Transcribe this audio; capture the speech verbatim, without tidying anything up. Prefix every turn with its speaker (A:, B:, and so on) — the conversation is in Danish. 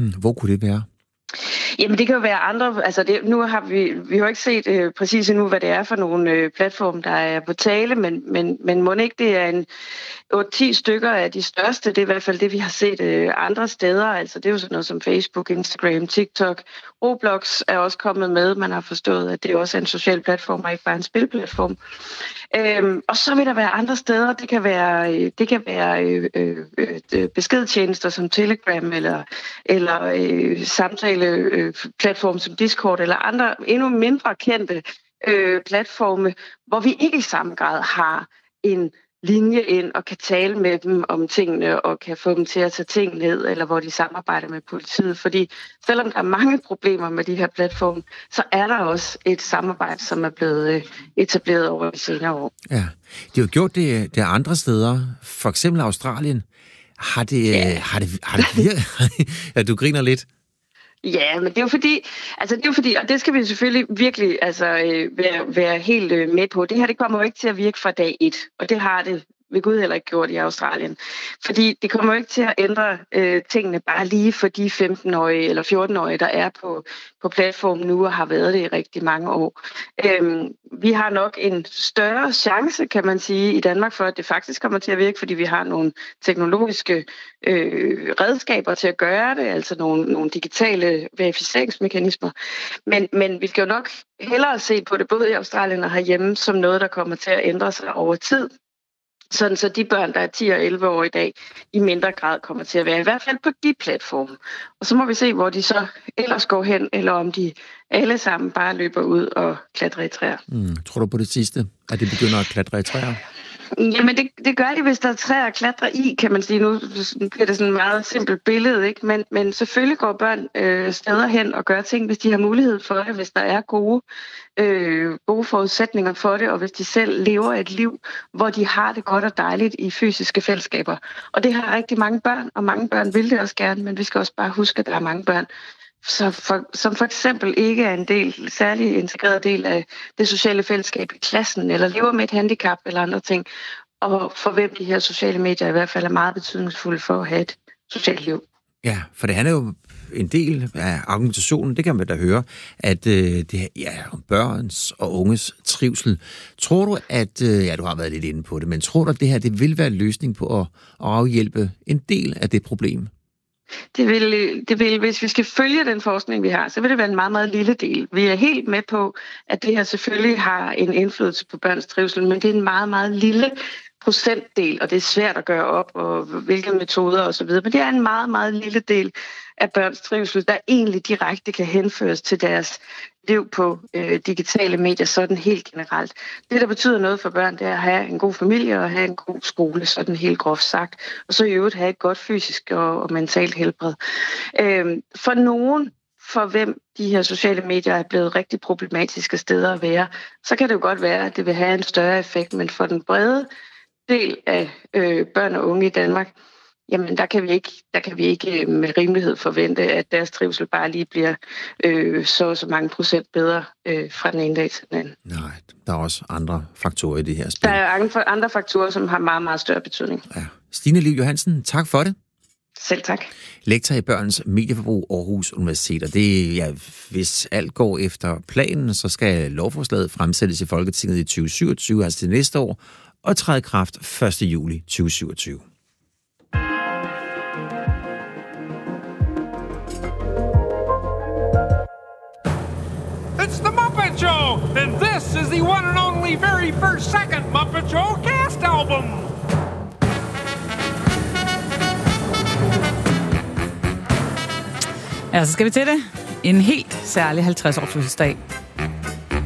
A: Hmm, hvor kunne det være?
B: Jamen, det kan jo være andre. Altså, det, nu har vi, vi har jo ikke set øh, præcis endnu, hvad det er for nogle øh, platforme, der er på tale, men, men, men må ikke det er en otte ti stykker af de største. Det er i hvert fald det, vi har set øh, andre steder. Altså, det er jo sådan noget som Facebook, Instagram, TikTok. Roblox er også kommet med. Man har forstået, at det også er en social platform, og ikke bare en spilplatform. Øhm, og så vil der være andre steder. Det kan være, øh, det kan være øh, øh, beskedtjenester som Telegram, eller, eller øh, samtaleplatform som Discord, eller andre endnu mindre kendte øh, platforme, hvor vi ikke i samme grad har en linje ind og kan tale med dem om tingene og kan få dem til at tage ting ned, eller hvor de samarbejder med politiet. Fordi selvom der er mange problemer med de her platforme, så er der også et samarbejde, som er blevet etableret over de senere år.
A: Ja, de har gjort det, det andre steder, for eksempel Australien. Har det, ja. har det, har det virket? Ja, du griner lidt.
B: Ja, men det er jo fordi, altså det er jo fordi, og det skal vi selvfølgelig virkelig altså, øh, være, være helt øh, med på. Det her, det kommer jo ikke til at virke fra dag et, og det har det ved Gud heller ikke gjort i Australien. Fordi det kommer jo ikke til at ændre øh, tingene bare lige for de femten-årige eller fjorten-årige, der er på, på platformen nu og har været det i rigtig mange år. Øhm, vi har nok en større chance, kan man sige, i Danmark for, at det faktisk kommer til at virke, fordi vi har nogle teknologiske øh, redskaber til at gøre det, altså nogle, nogle digitale verificeringsmekanismer. Men, men vi skal jo nok hellere se på det, både i Australien og herhjemme, som noget, der kommer til at ændre sig over tid. Sådan så de børn, der er ti og elleve år i dag, i mindre grad kommer til at være, i hvert fald på de platforme. Og så må vi se, hvor de så ellers går hen, eller om de alle sammen bare løber ud og klatrer i træer.
A: Mm, tror du på det sidste, at de begynder at klatre i træer?
B: Jamen, det, det gør de, hvis der er træer at klatre i, kan man sige. Nu bliver det sådan et meget simpelt billede, ikke? Men, men selvfølgelig går børn øh, steder hen og gør ting, hvis de har mulighed for det, hvis der er gode, øh, gode forudsætninger for det, og hvis de selv lever et liv, hvor de har det godt og dejligt i fysiske fællesskaber. Og det har rigtig mange børn, og mange børn vil det også gerne, men vi skal også bare huske, at der er mange børn, Så for, som for eksempel ikke er en del, særlig integreret del af det sociale fællesskab i klassen, eller lever med et handicap eller andre ting, og for hvem de her sociale medier i hvert fald er meget betydningsfulde for at have et socialt liv.
A: Ja, for det handler jo en del af argumentationen, det kan man da høre, at øh, det er ja, om børns og unges trivsel. Tror du, at, øh, ja, du har været lidt inde på det, men tror du, at det her det vil være en løsning på at, at afhjælpe en del af det problem?
B: Det vil, det vil, hvis vi skal følge den forskning, vi har, så vil det være en meget, meget lille del. Vi er helt med på, at det her selvfølgelig har en indflydelse på børns trivsel, men det er en meget, meget lille procentdel, og det er svært at gøre op, og hvilke metoder osv. Men det er en meget, meget lille del af børns trivsel, der egentlig direkte kan henføres til deres liv på øh, digitale medier, sådan helt generelt. Det, der betyder noget for børn, det er at have en god familie og have en god skole, sådan helt groft sagt. Og så i øvrigt have et godt fysisk og, og mentalt helbred. Øh, for nogen, for hvem de her sociale medier er blevet rigtig problematiske steder at være, så kan det jo godt være, at det vil have en større effekt, men for den brede del af øh, børn og unge i Danmark, jamen der kan vi ikke, der kan vi ikke med rimelighed forvente, at deres trivsel bare lige bliver øh, så så mange procent bedre øh, fra den ene dag til den anden.
A: Nej, der er også andre faktorer i det her spil.
B: Der er andre faktorer, som har meget, meget større betydning.
A: Ja. Stine Liv Johansen, tak for det.
B: Selv tak.
A: Lektor i børns medieforbrug, Aarhus Universitet. Og det, ja, hvis alt går efter planen, så skal lovforslaget fremsættes i Folketinget i tyve syvogtyve, altså til næste år, og træde i kraft første juli tyve syvogtyve.
C: It's the Muppet Show, and this is the one and only very first second Muppet Show cast album.
D: Ja, så skal vi til det. En helt særlig halvtreds års fødselsdag.